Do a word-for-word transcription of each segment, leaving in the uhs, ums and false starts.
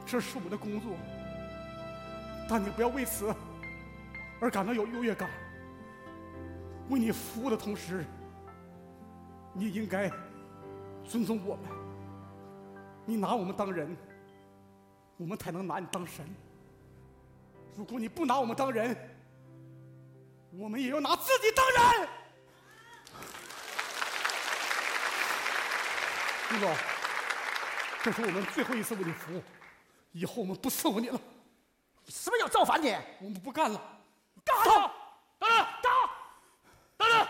这是我们的工作，但你不要为此而感到有优越感。为你服务的同时，你应该尊重我们。你拿我们当人，我们才能拿你当神。如果你不拿我们当人，我们也要拿自己当人。陆总，这是我们最后一次为你服务，以后我们不伺候你了。 你是不是要造反你？ 我们不干了。 干啥？ 等等， 干！ 等等。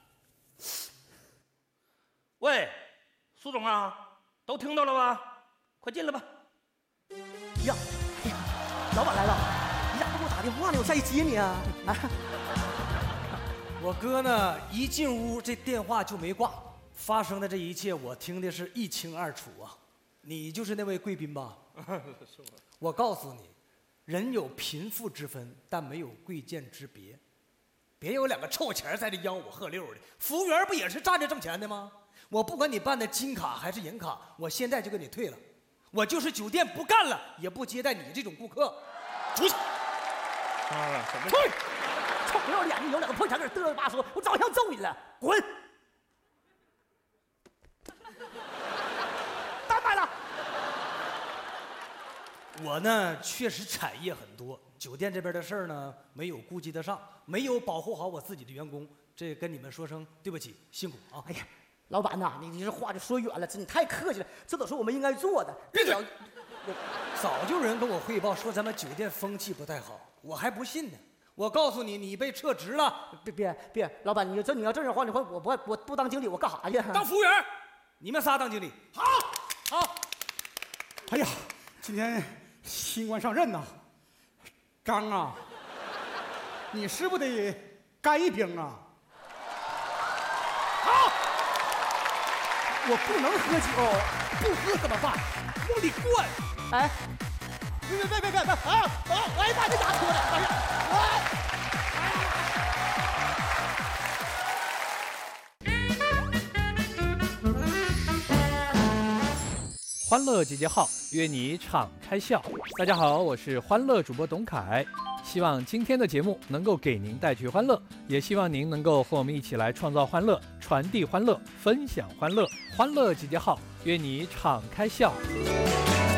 喂，苏总啊，都听到了吧？快进来吧。 呀，老板来了，你咋不给我打电话呢？我下去接你啊！啊， 我哥呢，一进屋这电话就没挂。发生的这一切，我听的是一清二楚啊！你就是那位贵宾吧？ 是我。 我告诉你，人有贫富之分，但没有贵贱之别。别有两个臭钱在这吆五喝六的，服务员不也是站着挣钱的吗？我不管你办的金卡还是银卡，我现在就给你退了。我就是酒店不干了，也不接待你这种顾客。出去！ 啊，什么？ 退！臭不要脸的，有两个破钱搁这嘚瑟吧说，我早想揍你了，滚！单买了。 我呢，确实产业很多，酒店这边的事儿呢，没有顾及得上，没有保护好我自己的员工，这跟你们说声对不起，辛苦啊！ 哎呀，老板呐，你你这话就说远了，这你太客气了，这都是我们应该做的。 闭嘴！早就有人跟我汇报说咱们酒店风气不太好，我还不信呢。我告诉你，你被撤职了。 别别别，老板，你这你要这样的话，你说我不我不当经理，我干啥去？ 当服务员。你们仨当经理。 好，好。 哎呀，今天新官上任呐，张啊，你是不是得干一兵啊？ 好，我不能喝酒，不喝怎么办？往里灌。哎，别别别别别别！啊啊！哎呀妈，这牙磕的！哎呀，哎。 欢乐集结号，约你敞开笑。大家好，我是欢乐主播董凯，希望今天的节目能够给您带去欢乐，也希望您能够和我们一起来创造欢乐，传递欢乐，分享欢乐。欢乐集结号，约你敞开笑。